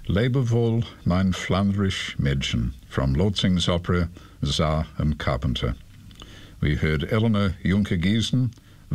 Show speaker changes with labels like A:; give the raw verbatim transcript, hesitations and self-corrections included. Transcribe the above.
A: Lebe wohl, mein Flandrisch Mädchen, from Lotzing's opera Czar and Carpenter. We heard Eleanor Juncker-Giesen